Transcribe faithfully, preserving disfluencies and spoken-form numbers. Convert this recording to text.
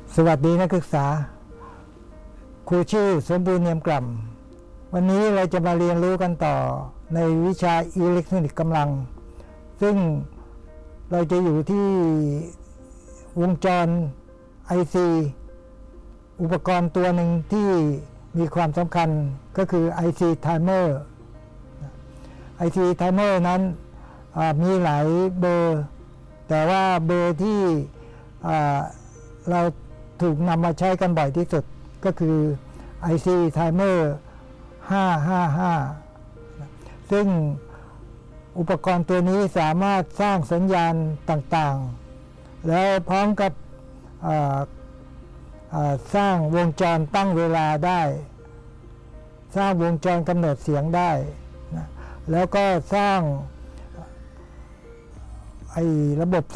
สวัสดีนักศึกษาครูชื่อสมบูรณ์เนียมกล่ำวันนี้เราจะมาเรียนรู้กันต่อในวิชาอิเล็กทรอนิกส์กำลังซึ่งเราจะอยู่ที่วงจร ไอ ซี อุปกรณ์ตัวหนึ่งที่มีความสำคัญก็คือ ไอ ซี Timer ไอ ซี Timer นั้นมีหลายเบอร์แต่ว่าเบอร์ที่เราถูกนำมาใช้กันบ่อยที่สุดก็คือ ไอ ซี Timer ห้าห้าห้าซึ่งอุปกรณ์ตัวนี้สามารถสร้างสัญญาณต่างๆแล้วพร้อมกับสร้างวงจรตั้งเวลาได้สร้างวงจรกำเนิดเสียงได้นะแล้วก็สร้างไอ้ระบบ